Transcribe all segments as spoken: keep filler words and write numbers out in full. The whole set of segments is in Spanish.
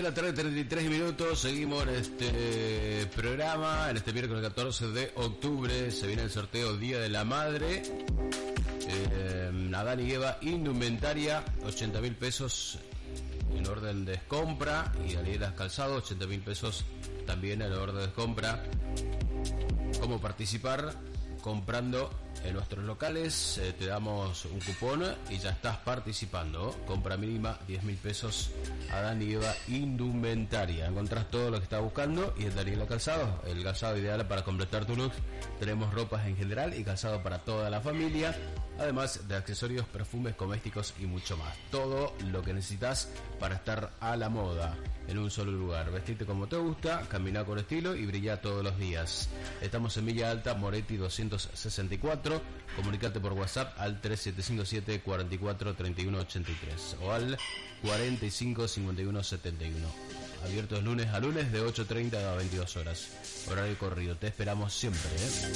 la tarde, treinta y tres minutos. Seguimos en este programa. En este miércoles catorce de octubre se viene el sorteo Día de la Madre. Eh, Adán y Eva Indumentaria, ochenta mil pesos en orden de compra. Y Daniela Calzado, ochenta mil pesos también en orden de compra. ¿Cómo participar? Comprando en nuestros locales, eh, te damos un cupón y ya estás participando. Compra mínima diez mil pesos. Adán y Eva Indumentaria. Encontrás todo lo que estás buscando y el Daniela Calzado, el calzado ideal para completar tu look. Tenemos ropas en general y calzado para toda la familia, además de accesorios, perfumes, cosméticos y mucho más. Todo lo que necesitas para estar a la moda en un solo lugar. Vestirte como te gusta, caminar con estilo y brillar todos los días. Estamos en Villa Alta, Moretti doscientos sesenta y cuatro. Comunicate por WhatsApp al tres siete cinco siete, cuatro cuatro, tres uno ocho tres o al cuarenta y cinco, cincuenta y uno, setenta y uno. Abiertos lunes a lunes de ocho treinta a veintidós horas. Horario corrido. Te esperamos siempre, ¿eh?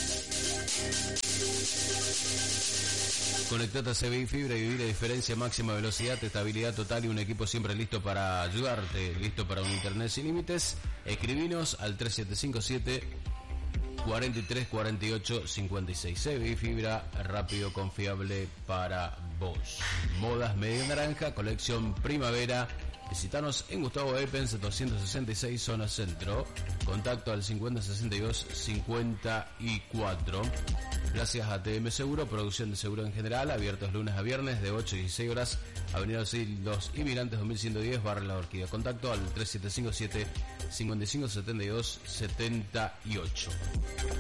Conectate a C B I Fibra y vivir la diferencia, máxima velocidad, estabilidad total y un equipo siempre listo para ayudarte, listo para un internet sin límites. Escribinos al tres siete cinco siete, cuarenta y tres, cuarenta y ocho, cincuenta y seis. C B I Fibra, rápido, confiable para vos. Modas medio naranja, colección primavera. Visítanos en Gustavo Epens doscientos sesenta y seis, zona centro. Contacto al cincuenta sesenta y dos, cincuenta y cuatro. Gracias a T M Seguro, producción de seguro en general, abiertos lunes a viernes de ocho y dieciséis horas, Avenida Los Inmigrantes dos mil ciento diez, Barrio La Orquídea. Contacto al tres siete cinco siete, cincuenta y cinco setenta y dos, setenta y ocho.